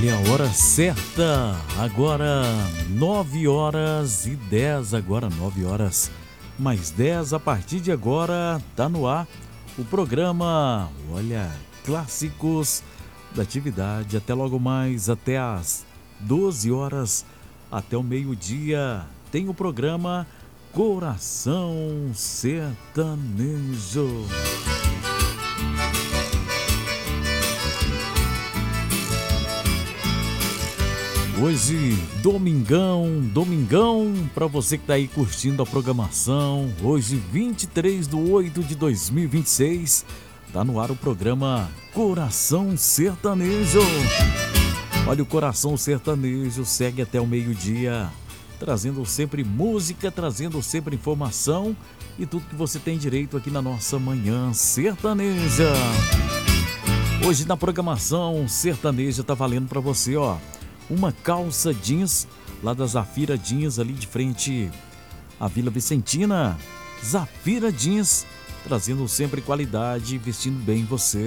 Olha a hora certa, agora 9h10, agora 9h mais 10, a partir de agora tá no ar o programa, olha, Clássicos da Atividade, até logo mais, até às 12 horas, até o meio-dia, tem o programa Coração Sertanejo. Hoje, domingão, para você que tá aí curtindo a programação. Hoje, 23/8/2026, tá no ar o programa Coração Sertanejo. Olha, o Coração Sertanejo segue até o meio-dia, trazendo sempre música, trazendo sempre informação e tudo que você tem direito aqui na nossa Manhã Sertaneja. Hoje na programação sertaneja tá valendo para você, ó, uma calça jeans lá da Zafira Jeans, ali de frente à Vila Vicentina. Zafira Jeans, trazendo sempre qualidade, vestindo bem você.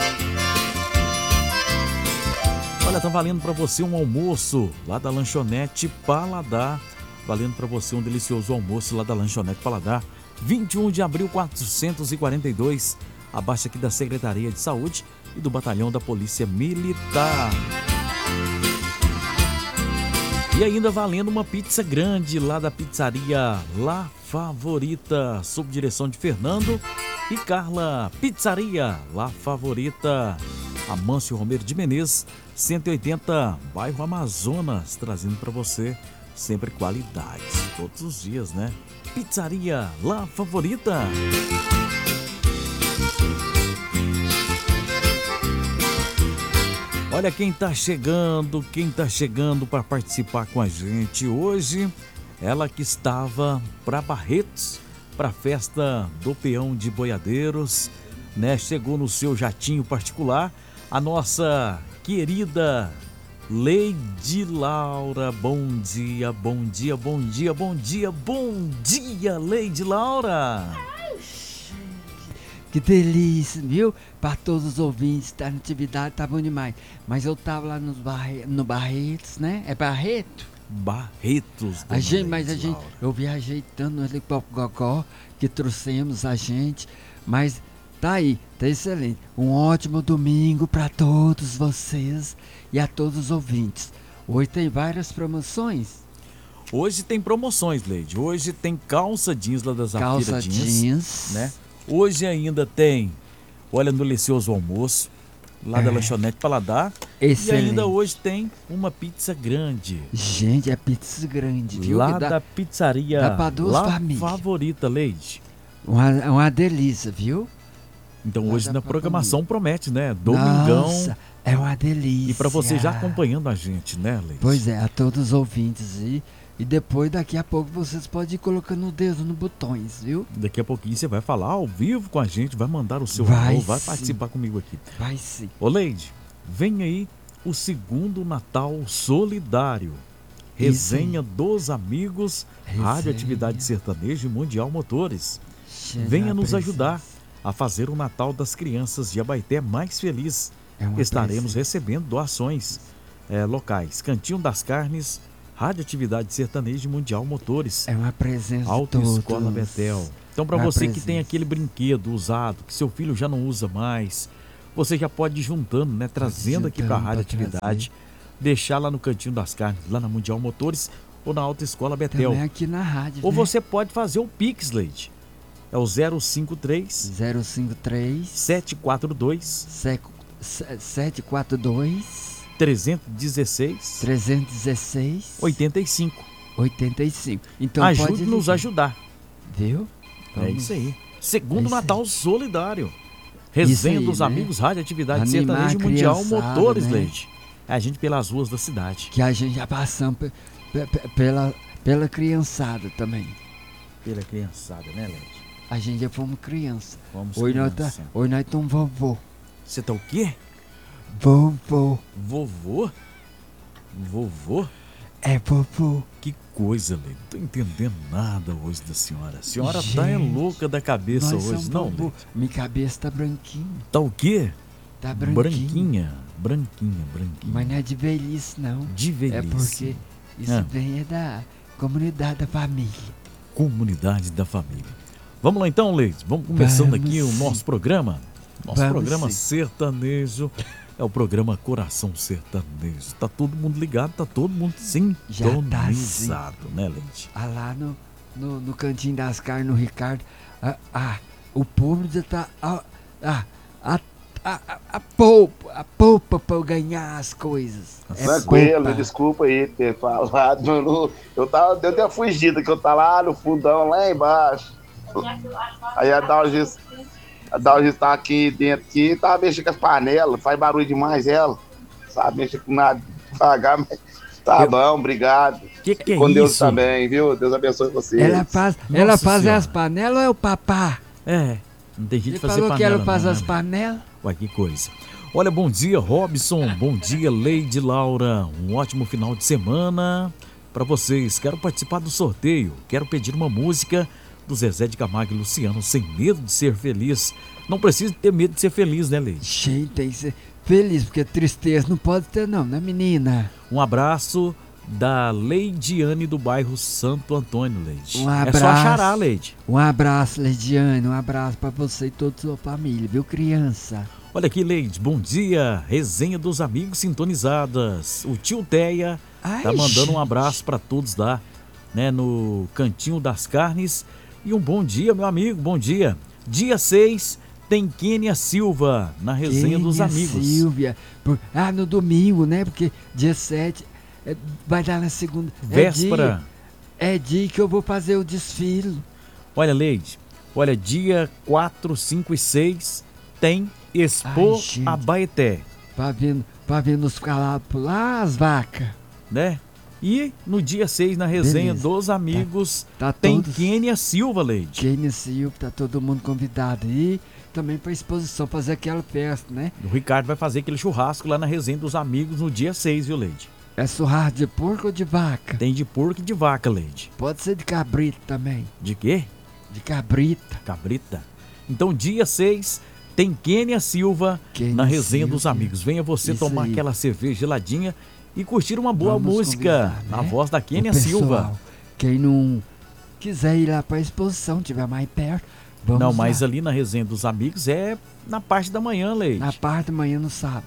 Olha, tá valendo para você um almoço lá da Lanchonete Paladar. Valendo para você um delicioso almoço lá da Lanchonete Paladar. 21 de abril, 442, abaixo aqui da Secretaria de Saúde e do Batalhão da Polícia Militar. E ainda valendo uma pizza grande lá da pizzaria La Favorita, sob direção de Fernando e Carla. Pizzaria La Favorita, Amâncio Romero de Menezes, 180, bairro Amazonas, trazendo para você sempre qualidade, todos os dias, né? Pizzaria La Favorita. Olha quem tá chegando para participar com a gente hoje. Ela que estava para Barretos, para a festa do Peão de Boiadeiros, né? Chegou no seu jatinho particular, a nossa querida Leide Laura. Bom dia, bom dia, bom dia, bom dia, bom dia, Leide Laura. Que delícia, viu? Para todos os ouvintes, tá na atividade, tá bom demais. Mas eu tava lá no Barretos, né? É Barreto? Barretos. Eu viajei tanto no Helicóptero que trouxemos a gente, mas tá aí, tá excelente. Um ótimo domingo para todos vocês e a todos os ouvintes. Hoje tem várias promoções. Hoje tem promoções, Leide. Hoje tem calça jeans lá da Zafira jeans, né? Hoje ainda tem, olha, no delicioso almoço, lá da Lanchonete Paladar. Excelente. E ainda hoje tem uma pizza grande. Gente, é pizza grande, viu? Lá da pizzaria dá pra duas La famílias. Favorita, Leide. Uma delícia, viu? Então hoje na programação promete, né? Domingão. Nossa, é uma delícia. E para você já acompanhando a gente, né, Leide? Pois é, a todos os ouvintes aí. E depois, daqui a pouco, vocês podem ir colocando o dedo nos botões, viu? Daqui a pouquinho você vai falar ao vivo com a gente, vai mandar o seu vai alô, vai participar comigo aqui. Vai sim. Ô Leide, vem aí o segundo Natal Solidário. Resenha dos amigos, Rádio Atividade Sertaneja e Mundial Motores. Venha nos ajudar a fazer o Natal das crianças de Abaeté mais feliz. Estaremos recebendo doações locais. Cantinho das Carnes, Rádio Atividade Sertaneja e Mundial Motores. É uma presença Autoescola Betel. Então, para você que tem aquele brinquedo usado, que seu filho já não usa mais, você já pode ir juntando, né? Trazendo aqui para a Rádio Atividade, deixar lá no Cantinho das Carnes, lá na Mundial Motores ou na Autoescola Betel. Também aqui na rádio, ou você pode fazer o Pix, Leide. É o 053 742 316 85. Então ajude nos ajudar. Viu? É isso aí. Segundo Natal Solidário. Resenha dos amigos, Rádio Atividade Sertaneja Mundial Motores, né? Leide. É a gente pelas ruas da cidade. Que a gente já passamos pela criançada também. Pela criançada, né, Leide? A gente já fomos criança. Hoje nós estamos vovô. Você tá o quê? Vovô. Vovô? Vovô? É vovô. Que coisa, Leide. Não tô entendendo nada hoje da senhora. A senhora tá louca da cabeça hoje, não, Leide? Minha cabeça tá branquinha. Tá o quê? Tá branquinha. Branquinha. Mas não é de velhice, não. De velhice. É porque isso vem da comunidade da família. Comunidade da família. Vamos lá então, Leite. Vamos começando aqui o nosso programa. Nosso programa sertanejo. É o programa Coração Sertanejo. Tá todo mundo ligado, tá todo mundo sintonizado, né, Leite? Lá no Cantinho das Carnes, no Ricardo, o povo já tá a poupa pra eu ganhar as coisas. Tranquilo, desculpa aí ter falado, mano. Eu dei uma fugida, que eu tava lá no fundão, lá embaixo. Aí a Dalgis tá aqui dentro, aqui, tava mexendo com as panelas, faz barulho demais ela, sabe, mexe com nada devagar, mas tá bom, obrigado. Que é com Deus isso? também, viu? Deus abençoe vocês. Ela faz as panelas ou é o papá? Não tem jeito de Ele fazer falou panela. Que ela faz não, as né? panelas. Ué, que coisa. Olha, bom dia, Robson. Bom dia, Leide Laura. Um ótimo final de semana para vocês. Quero participar do sorteio. Quero pedir uma música do Zezé de Camargo e Luciano, Sem Medo de Ser Feliz. Não precisa ter medo de ser feliz, né, Leide? Gente, tem que ser feliz, porque tristeza não pode ter não, né, menina? Um abraço da Leidiane do bairro Santo Antônio, Leide. Um abraço. É só achará, Leide. Um abraço, Leidiane. Um abraço pra você e toda a sua família, viu, criança? Olha aqui, Leide. Bom dia. Resenha dos amigos sintonizadas. O tio Teia tá mandando um abraço pra todos lá, né, no Cantinho das Carnes. E um bom dia, meu amigo. Bom dia. Dia 6 tem Kênia Silva na Resenha dos Amigos. Silvia. No domingo, né? Porque dia 7 vai dar na segunda. Véspera. É dia que eu vou fazer o desfile. Olha, Leide. Olha, dia 4, 5 e 6 tem Expo Abaeté. Pra ver nos calados por lá as vacas. Né? E no dia 6, na Resenha dos Amigos, tem Kênia Silva, Leide. Kênia Silva, tá todo mundo convidado aí. Também pra exposição, fazer aquela festa, né? O Ricardo vai fazer aquele churrasco lá na Resenha dos Amigos no dia 6, viu, Leide? É churrasco de porco ou de vaca? Tem de porco e de vaca, Leide. Pode ser de cabrito também. De quê? De cabrita. Cabrita. Então, dia 6, tem Kênia Silva na Resenha dos Amigos. Venha você tomar aquela cerveja geladinha e curtir uma boa música na voz da Kênia Silva. Quem não quiser ir lá pra exposição, tiver mais perto, vamos lá. Mas ali na Resenha dos Amigos é na parte da manhã, Leide. Na parte da manhã, no sábado.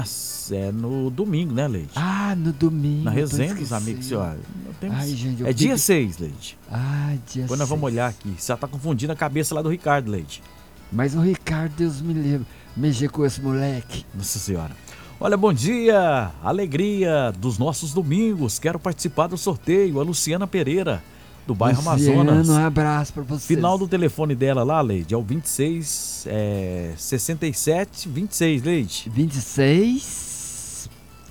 É no domingo, né, Leide? No domingo. Na Resenha dos Amigos, senhora. Gente, é dia 6, Leide. Dia 6. Depois nós vamos olhar aqui. Você já tá confundindo a cabeça lá do Ricardo, Leide. Mas o Ricardo, Deus me livre, mexer com esse moleque. Nossa Senhora. Olha, bom dia, alegria dos nossos domingos. Quero participar do sorteio. A Luciana Pereira, do bairro Amazonas. Um abraço pra você. Final do telefone dela lá, Leide, é o 26 67 26, Leide. 26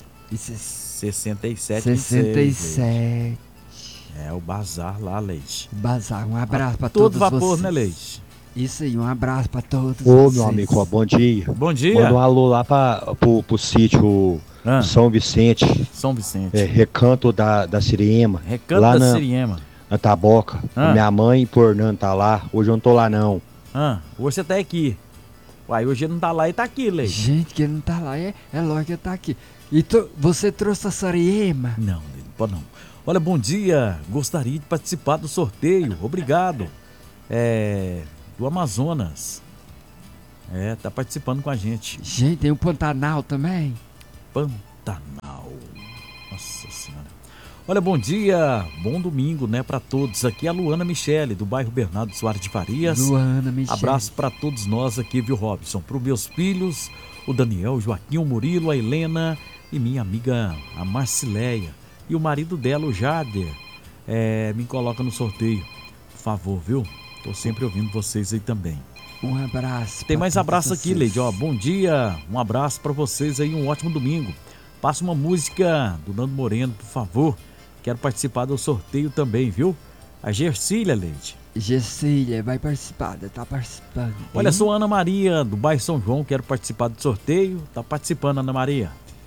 67 26. É o bazar lá, Leide. Bazar, um abraço pra todos vocês. Todo vapor, né, Leide? Isso aí, um abraço pra todos vocês. Meu amigo, bom dia. Bom dia. Manda um alô lá pro sítio São Vicente. São Vicente. Recanto da Siriema. Recanto lá da Siriema. Na Taboca. Minha mãe e Fernando tá lá. Hoje eu não tô lá, não. Hoje você tá aqui. Uai, hoje ele não tá lá e tá aqui, Leide. Gente, que ele não tá lá, é lógico que ele tá aqui. E você trouxe a Siriema? Não, pode não. Olha, bom dia. Gostaria de participar do sorteio. Obrigado. Do Amazonas. Tá participando com a gente. Gente, tem o Pantanal também. Pantanal. Nossa Senhora. Olha, bom dia, bom domingo, né, pra todos. Aqui é a Luana Michele, do bairro Bernardo Soares de Farias. Luana Michele. Abraço pra todos nós aqui, viu, Robson? Pros meus filhos, o Daniel, o Joaquim, o Murilo, a Helena e minha amiga, a Marcileia. E o marido dela, o Jader, me coloca no sorteio. Por favor, viu? Tô sempre ouvindo vocês aí também. Um abraço. Tem mais abraço aqui, Leide. Bom dia, um abraço pra vocês aí, um ótimo domingo. Passa uma música do Nando Moreno, por favor. Quero participar do sorteio também, viu? A Gercília, Leide. Gercília vai participar, tá participando. Hein? Olha, sou a Ana Maria, do bairro São João, quero participar do sorteio. Tá participando, Ana Maria.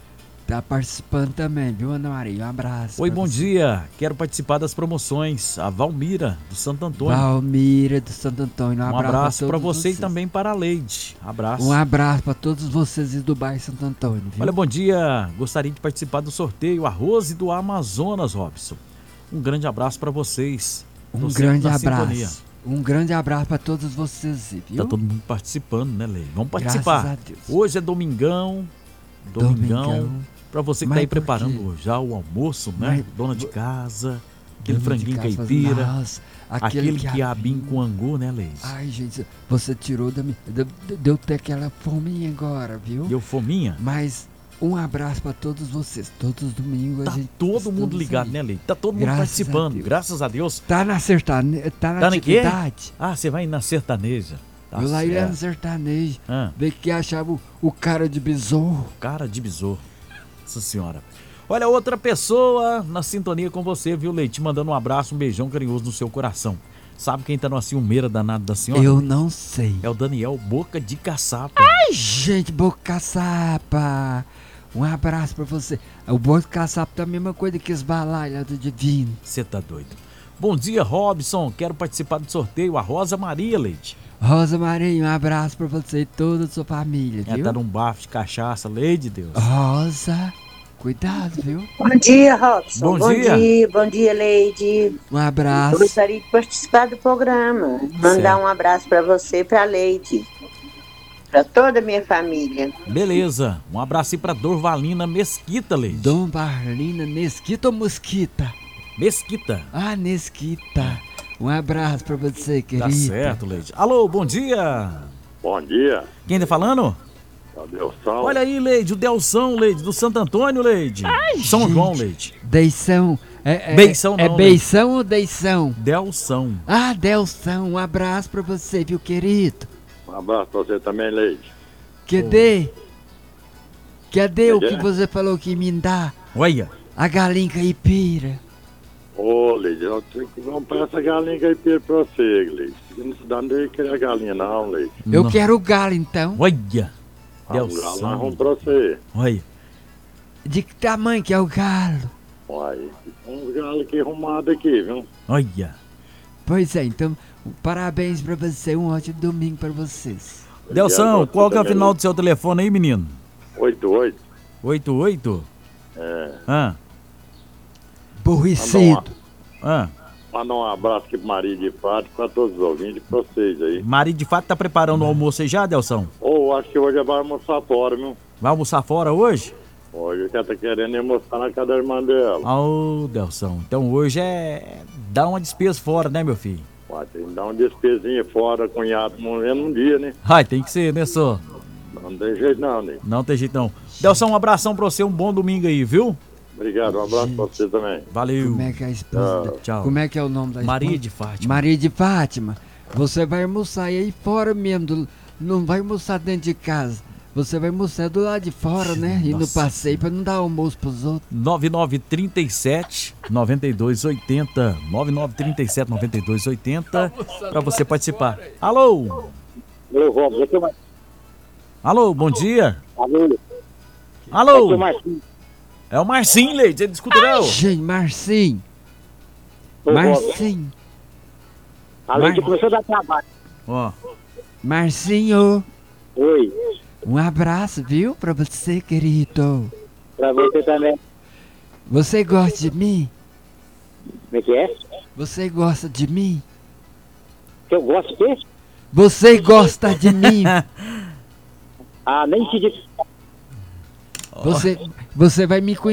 tá participando também, viu, Ana Maria? Um abraço. Oi, pra bom você. dia. Quero participar das promoções. A Valmira, do Santo Antônio. Valmira do Santo Antônio. Um abraço pra para todos você e vocês. também para a Leide. Abraço. Um abraço pra todos vocês do bairro Santo Antônio, viu? Olha, bom dia. Gostaria de participar do sorteio A Rose do Amazonas, Robson. Um grande abraço para vocês. Um Tô sempre grande na abraço. sintonia. Um grande abraço pra todos vocês, viu? Tá todo mundo participando, né, Leide? Vamos Graças participar. a Deus. Hoje é domingão. Domingão. Para você que tá Mas aí por quê? preparando já o almoço, né? Mas- Dona de casa, aquele Dona de franguinho casa, caipira, nossa, aquele quiabinho com angu, né, Leide? Ai, gente, você tirou da minha... Deu até aquela fominha agora, viu? Deu fominha? Mas um abraço pra todos vocês. Todos os domingos Tá a gente... todo mundo estamos ligado, aí. né, Leide? Tá todo mundo Graças a participando, Deus. graças a Deus. Tá na sertaneja, tá na Tá no quê? atividade. Ah, você vai na sertaneja. Tá Eu lá ia no certo. sertanejo, Ah, ver que achava o cara de besouro. cara de besouro. Nossa senhora. Olha, outra pessoa na sintonia com você, viu, Leite? Mandando um abraço, um beijão carinhoso no seu coração. Sabe quem tá numa ciumeira danada da senhora? Eu não sei. É o Daniel Boca de Caçapa. Ai, gente, boca caçapa. Um abraço pra você. O boca caçapa tá a mesma coisa que os balai lá do Divino. Você tá doido. Bom dia, Robson. Quero participar do sorteio. A Rosa Maria, Leite. Rosa Marinho, um abraço pra você e toda a sua família, Ela viu? tá num bafo de cachaça, Lei de Deus. Rosa, cuidado, viu? Bom dia, Robson. Bom dia. Bom dia, Leide. Um Eu abraço. gostaria de participar do programa. Mandar Certo. um abraço para você e para a Leide. Para toda a minha família. Beleza. Um abraço aí pra Dorvalina Mesquita, Leite. Dom Barlina, Nesquita ou Mosquita? Mesquita. Ah, Nesquita. Um abraço pra você, querida. Tá certo, Leite. Alô, bom dia. Bom dia, Quem tá falando? Adelson. Olha aí, Leide, o Delção, Leide, do Santo Antônio, Leide. São gente. João, Leide. Deição. Beição É não, Beição ou Deição? Delção. Ah, Delção, um abraço pra você, viu, querido? Um abraço pra você também, Leide. Cadê? Cadê o Cadê? que você falou que me dá? Olha, A galinha caipira. Ô, Leide, eu tenho que comprar essa galinha caipira pra você, Leide. Não se dá nem querer a galinha, não, Leide. Eu não. quero o galo, então. Olha. Um galo nós Delção. vamos pra você. Olha. De que tamanho que é o galo? Uai, uns galos aqui arrumados aqui, viu? Olha. Pois é, então, parabéns pra você, um ótimo domingo pra vocês. Delção, Obrigado, qual que é o também, final do seu telefone aí, menino? 88. 88? É. Ah, Aborrecido. ah. Mandar um abraço aqui pro Maria de Fato, pra todos os ouvintes, pra vocês aí. Maria de fato tá preparando o almoço aí já, Delção? Ô, acho que hoje vai almoçar fora, viu? Vai almoçar fora hoje? Hoje ela tá querendo ir almoçar na casa da irmã dela. Ô, Delção, então hoje é dar uma despesa fora, né, meu filho? Uai, tem que dar uma despesinha fora, cunhado, morrendo um dia, né? Ai, tem que ser, né, só? Não tem jeito não, né? Não tem jeito não. Delção, um abração pra você, um bom domingo aí, viu? Obrigado, um abraço pra você também. Valeu. Como é que é a esposa? Tchau. Como é que é o nome da esposa? Maria de Fátima. Maria de Fátima. Você vai almoçar aí fora mesmo, não vai almoçar dentro de casa. Você vai almoçar do lado de fora, né? E no Nossa. passeio pra não dar almoço pros outros. 9937 9280 9937 9280 pra você participar. Alô? Ô, Robson, aqui é o Alô, bom dia. Alô, Alô? Marcinho. É o Marcinho, Leite, ele escuta não? Gente, Marcinho. Ô, Robson, Marcinho. a gente começou a dar trabalho. Ó, Marcinho. Oi, Um abraço, viu? Pra você, querido. pra você também. Você gosta de mim? Como é que é? Você gosta de mim? Que eu gosto de Você gosta de mim? Ah, nem te disse. Você vai me conhecer.